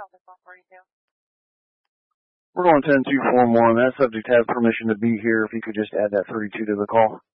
We're on 10241. That subject has permission to be here. If you could just add that 32 to the call.